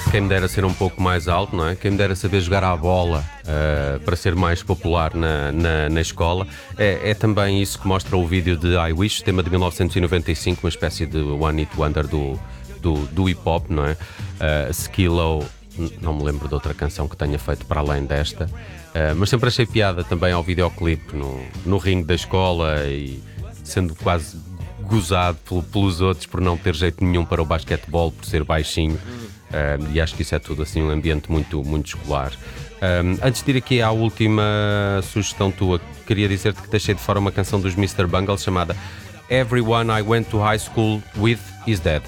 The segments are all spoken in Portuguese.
Quem me dera ser um pouco mais alto, não é? Quem me dera saber jogar à bola para ser mais popular na escola. É também isso que mostra o vídeo de I Wish, tema de 1995, uma espécie de One Hit Wonder do hip-hop, não é? Skilo, não me lembro de outra canção que tenha feito para além desta. Mas sempre achei piada também ao videoclipe no ringue da escola e sendo quase gozado pelos outros por não ter jeito nenhum para o basquetebol, por ser baixinho. E acho que isso é tudo assim um ambiente muito, muito escolar. Antes de ir aqui à última sugestão tua, queria dizer-te que deixei de fora uma canção dos Mr. Bungle chamada Everyone I Went to High School With Is Dead.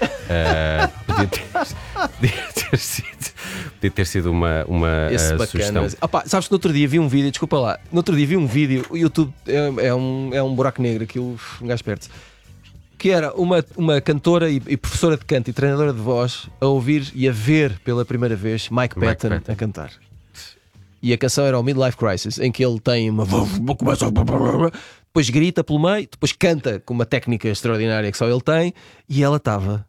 Podia ter sido uma sugestão. Opa, sabes que no outro dia vi um vídeo, desculpa lá, no outro dia vi um vídeo, o YouTube é um buraco negro, aquilo, um gajo perde-se, que era uma cantora e professora de canto e treinadora de voz a ouvir e a ver pela primeira vez Mike Patton a cantar. E a canção era o Midlife Crisis, em que ele tem uma depois grita pelo meio, depois canta com uma técnica extraordinária que só ele tem, e ela estava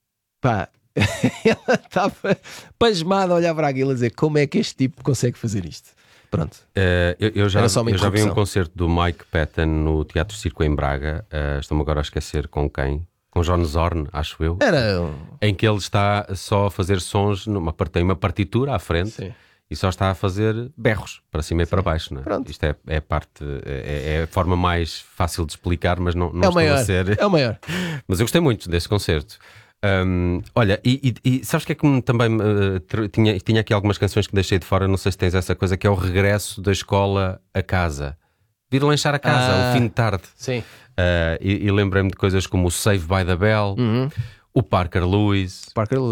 ela estava pasmada a olhar para aquilo a dizer: como é que este tipo consegue fazer isto? Pronto. Eu já vi um concerto do Mike Patton no Teatro Circo em Braga. Estou-me agora a esquecer com quem. Com John Zorn, acho eu. Em que ele está só a fazer sons, tem uma partitura à frente. Sim. E só está a fazer berros para cima e para baixo, não é? Pronto. Isto é a forma mais fácil de explicar, mas não estou a ser. É o maior. Mas eu gostei muito desse concerto. Olha, e sabes o que é que também tinha aqui algumas canções que deixei de fora, não sei se tens essa coisa, que é o regresso da escola a casa. Vir lanchar a casa, o fim de tarde. Sim. E lembrei-me de coisas como o Save by the Bell, o Parker Lewis.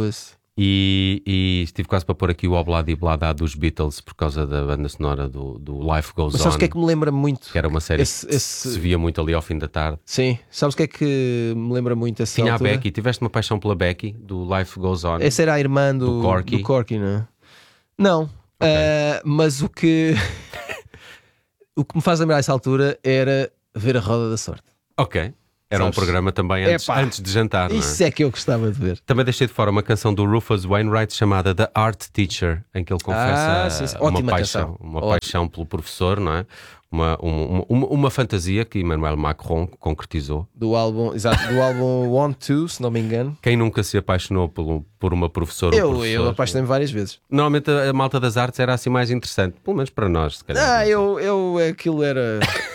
E estive quase para pôr aqui o Obladi Blada dos Beatles por causa da banda sonora do Life Goes On. Mas sabes o que é que me lembra muito? Que era uma série que se via muito ali ao fim da tarde. Sim, sabes o que é que me lembra muito essa Tinha altura? a Becky, tiveste uma paixão pela Becky do Life Goes On. Essa era a irmã do Corky, não é? Não, okay. Mas o que me faz lembrar essa altura era ver a Roda da Sorte. Ok. Era um programa também antes de jantar, não é? Isso é que eu gostava de ver. Também deixei de fora uma canção do Rufus Wainwright chamada The Art Teacher, em que ele confessa uma paixão pelo professor, não é? Uma fantasia que Emmanuel Macron concretizou. Do álbum Want To, se não me engano. Quem nunca se apaixonou por uma professora ou professor? Eu apaixonei-me várias vezes. Normalmente a malta das artes era assim mais interessante, pelo menos para nós, se calhar. Aquilo era...